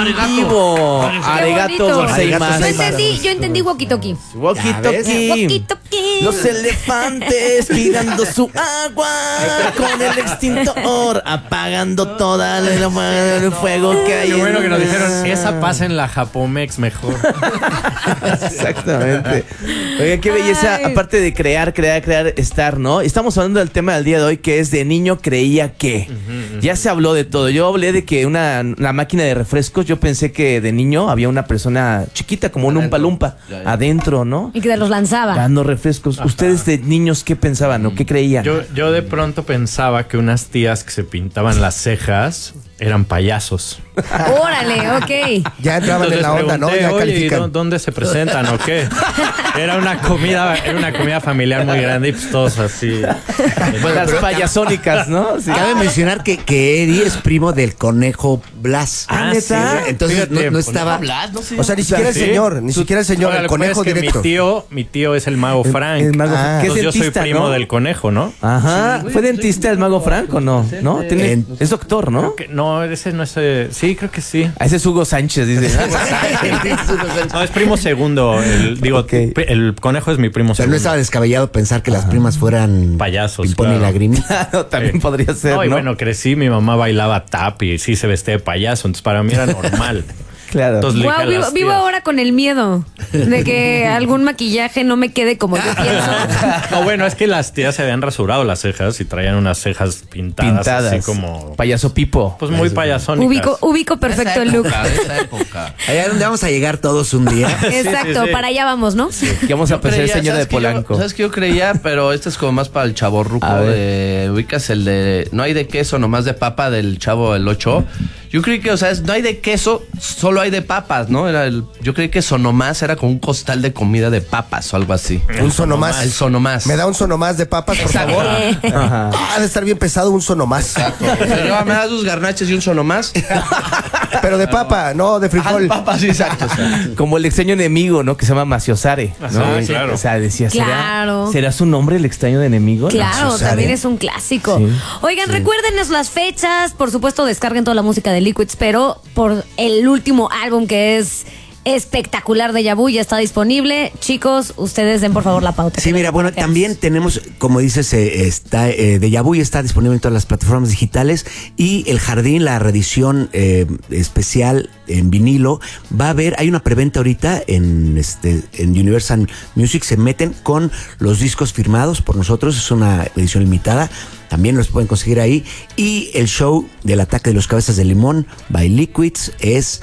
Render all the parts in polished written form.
vivo. Arigato gozaimasu. Yo entendí walkie-talkie. Walkie-talkie. Walkie-talkie. Los elefantes tirando su agua con el extintor, apagando toda el fuego que hay. Qué bueno que nos el dijeron, mar. esa pasa en la Japomex mejor. Exactamente. Oiga, qué belleza, Ay. aparte de crear, estar, ¿no? Estamos hablando del tema del día de hoy, que es de niño creía que. Ya se habló de todo. Yo hablé de que la máquina de refrescos, yo pensé que de niño había una persona chiquita, como un Umpa Lumpa, adentro, ¿no? Y que te los lanzaba. Dando refrescos. Ajá. ¿Ustedes de niños qué pensaban o qué creían? Yo de pronto pensaba que unas tías que se pintaban las cejas eran payasos. Órale, ok. Ya entraban en la onda, ¿no? pregunté, Ya oye, ¿y califican. dónde se presentan o qué? Era una comida familiar muy grande y pues todos así. Las payasónicas, ¿no? Sí. Cabe mencionar que Eddie es primo del conejo Blas. Ah, ¿neta? Entonces Fíjate, no estaba. sé. O sea, ni siquiera el ¿sí? señor, ni siquiera el señor, Oiga, el lo que pasa conejo es que directo. mi tío es el mago Frank. El mago Ah. que es Entonces yo soy dentista, primo ¿no? del conejo, ¿no? Ajá. ¿Fue dentista el mago Frank o no? ¿No? Es doctor, ¿no? No, ese no es. Sí, creo que sí. Ese es Hugo Sánchez, dice. No, es primo segundo. Ok. El conejo es mi primo O sea, no segundo. estaba descabellado pensar que las primas fueran Payasos, Pimpón y claro. Lagrimita. Claro, también podría ser, No, y ¿no? bueno, crecí, mi mamá bailaba tap y sí se vestía de payaso, entonces para mí era normal. Claro. Entonces, le dije Wow, a las vivo tías. ahora con el miedo de que algún maquillaje no me quede como yo pienso. No, bueno, es que las tías se habían rasurado las cejas y traían unas cejas pintadas, así como... Payaso Pipo. Pues muy payasónicas. Ubico perfecto el look. Esa época. Allá donde vamos a llegar todos un día. Exacto, sí. para allá vamos, ¿no? Que vamos a pensar el Creía, señor de ¿sabes qué Polanco. ¿Sabes qué yo creía? Pero este es como más para el chavorruco. A ver. Ubicas el de... No hay de queso, nomás de papa del chavo el 8. Yo creí que, o sea, no hay de queso, solo hay de papas, ¿no? Yo creí que sonomás era como un costal de comida de papas o algo así. Un sonomás. El sonomás. ¿Me da un sonomás de papas, por favor? Ajá. Ha de estar bien pesado un sonomás. Señora, ¿me das tus garnaches y un sonomás? Pero de papa, no de Ah, de frijol. papas, sí, exacto. Como el extraño enemigo, ¿no? Que se llama Maciosare, ¿no? Ajá, claro. O sea, decía, Claro. ¿será su nombre el extraño de enemigo? Claro, Maciosare. también es un clásico. Sí. Oigan, recuérdenos las fechas. Por supuesto, descarguen toda la música de Liquids, pero por el último álbum que es espectacular de Yabu ya está disponible. Chicos, ustedes den por favor la pauta. Sí, mira, bueno, también tenemos, como dices, Deja Vu está disponible en todas las plataformas digitales y El Jardín, la reedición especial en vinilo, va a haber, hay una preventa ahorita en Universal Music, se meten con los discos firmados por nosotros, es una edición limitada, también los pueden conseguir ahí, y el show del Ataque de los Cabezas de Limón by Liquids es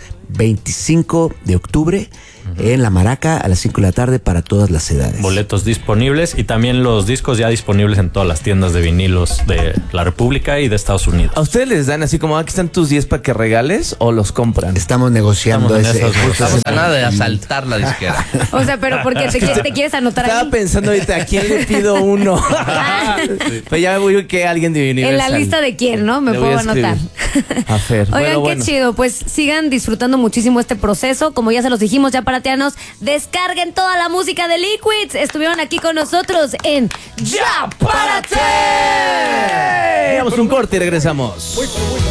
25 de octubre en La Maraca a las 5 de la tarde para todas las edades. Boletos disponibles y también los discos ya disponibles en todas las tiendas de vinilos de la República y de Estados Unidos. ¿A ustedes les dan así como aquí están tus 10 para que regales o los compran? Estamos negociando Estamos en ese. esas justo Estamos ese- a nada de asaltar la disquera. O sea, pero porque te quieres anotar Estaba ahí. pensando ahorita, ¿a quién le pido uno? Pero ya voy que alguien de Universal. En la lista de quién, ¿no? Me Le voy puedo a escribir. anotar. A Fer. Oigan, Bueno, qué chido. Pues sigan disfrutando muchísimo este proceso. Como ya se los dijimos, ya paratianos, descarguen toda la música de Liquids. Estuvieron aquí con nosotros en Ya Párate. Damos un corte y regresamos.